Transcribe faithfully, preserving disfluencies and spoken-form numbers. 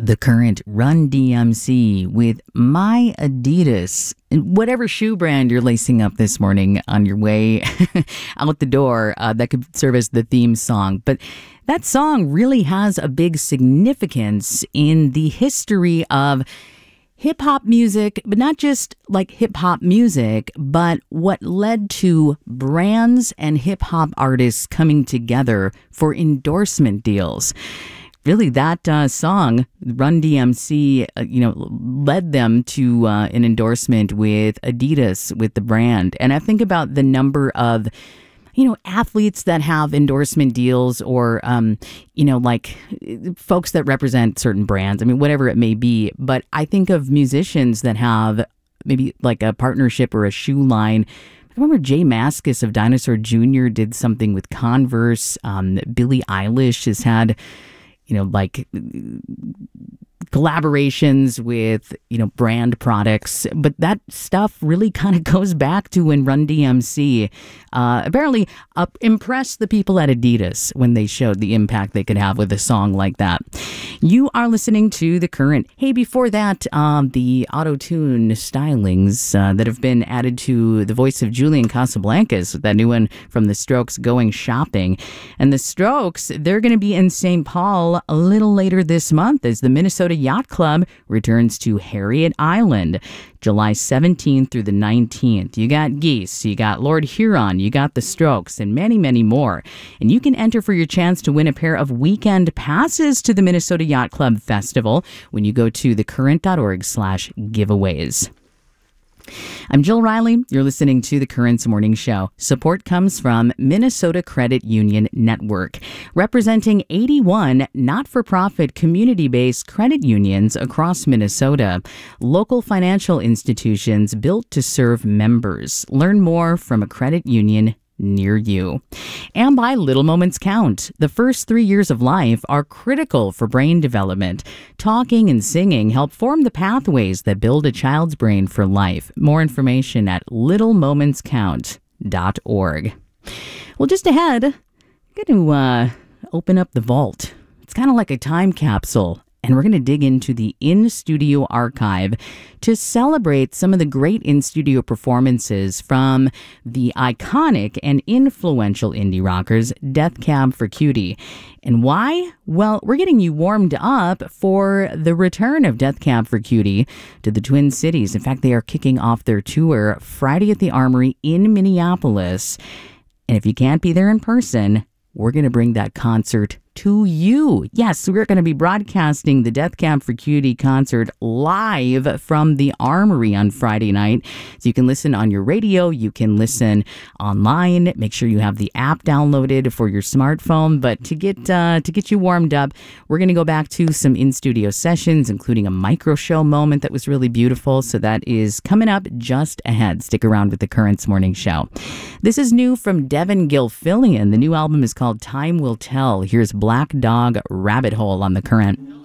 The Current, Run D M C with My Adidas. Whatever shoe brand you're lacing up this morning on your way out the door, uh, that could serve as the theme song. But that song really has a big significance in the history of hip-hop music, but not just like hip-hop music, but what led to brands and hip-hop artists coming together for endorsement deals. Really, that uh, song, Run D M C, uh, you know, led them to uh, an endorsement with Adidas, with the brand. And I think about the number of, you know, athletes that have endorsement deals, or, um, you know, like folks that represent certain brands. I mean, whatever it may be. But I think of musicians that have maybe like a partnership or a shoe line. I remember Jay Mascis of Dinosaur Junior did something with Converse. Um, Billie Eilish has had, you know, like collaborations with, you know, brand products. But that stuff really kind of goes back to when Run D M C uh, apparently uh, impressed the people at Adidas when they showed the impact they could have with a song like that. You are listening to The Current. Hey, before that, um, the auto-tune stylings uh, that have been added to the voice of Julian Casablancas, that new one from The Strokes, Going Shopping. And The Strokes, they're going to be in Saint Paul a little later this month as the Minnesota Yacht Club returns to Harriet Island, July seventeenth through the nineteenth. You got Geese, you got Lord Huron, you got The Strokes, and many, many more. And you can enter for your chance to win a pair of weekend passes to the Minnesota Yacht Club Festival when you go to thecurrent.org slash giveaways. I'm Jill Riley. You're listening to The Current's Morning Show. Support comes from Minnesota Credit Union Network, representing eighty-one not-for-profit community-based credit unions across Minnesota. Local financial institutions built to serve members. Learn more from a credit union near you. And by Little Moments Count. The first three years of life are critical for brain development. Talking and singing help form the pathways that build a child's brain for life. More information at little moments count dot org. Well, just ahead, I'm going to uh, open up the vault. It's kind of like a time capsule. And we're going to dig into the in-studio archive to celebrate some of the great in-studio performances from the iconic and influential indie rockers Death Cab for Cutie. And why? Well, we're getting you warmed up for the return of Death Cab for Cutie to the Twin Cities. In fact, they are kicking off their tour Friday at the Armory in Minneapolis. And if you can't be there in person, we're going to bring that concert to you. Yes, we're going to be broadcasting the Death Cab for Cutie concert live from the Armory on Friday night. So you can listen on your radio, you can listen online. Make sure you have the app downloaded for your smartphone. But to get uh, to get you warmed up, we're going to go back to some in-studio sessions, including a micro show moment that was really beautiful. So that is coming up just ahead. Stick around with the Current's Morning Show. This is new from Devin Gilfillian. The new album is called Time Will Tell. Here's Black Dog Rabbit Hole on The Current.